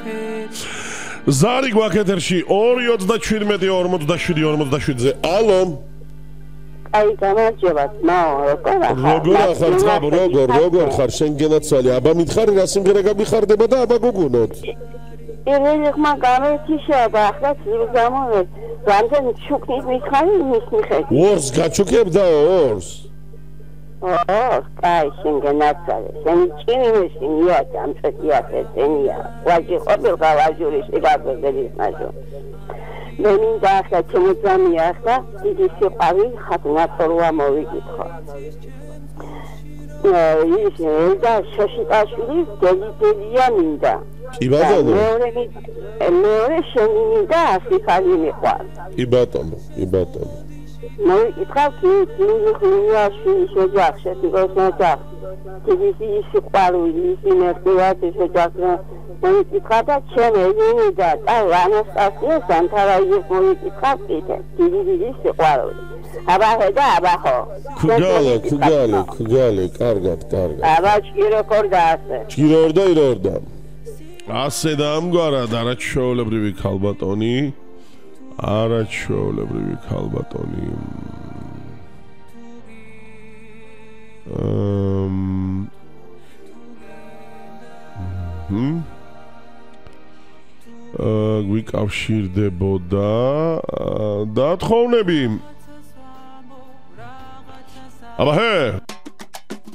ზარი გვაქეთერში 2:27-47-47-ზე. ალო. აი გამარჯობა, მაო, როგორ ახარ ძაბ, როგორ ხარ შენ გენაცვალი? აბა მითხარი რა სიმღერა გამიხარდება და აბა გოგუნოთ. პირველი ხმა გამეთიშება, ახლა ზამოვე. რამდენ ჩუქნის მითხარი მის მიხედვით. ორს გაჩუქებდა ორს. კაი, შენ გენაცვალე. შენ ჭინიმისი მიაჭ ამ წეთია წენია. ვაჟი ყოფილ გავაჟურის იგაბელის მაჟო. მე მინდა ახლა ჩემოძამი ახლა დიდი სიყვარული ხათნაცოლვა მოვიკითხო. ის და შაშიტაშვილი დელია მინდა. კი ბატონო. მეორე შენი მინდა აფრიკალი მიყვარ. კი ბატონო. მოვიკითხავ კი ინჟინერიაში შეჯახშე თიგოსნაჯახ. დიდი სიყვარული ინერტივატი შეჯახ. მოვიკითხავ და ჩემი მინდა და ანასტასია სანთარაიეს მოვიკითხავ კიდე. დიდი სიყვარული. აბაჰედა აბაჰო. ქუგალე, კარგად. აბა ჭირო კორდა ასე. ჭირორდა ირორდა. ასე და ამგვარად არაჩვეულებრივი ქალბატონი. არაჩვეულებრივი ქალბატონი. გვიკავშირდებოდა და თხოვნები. აბა ჰე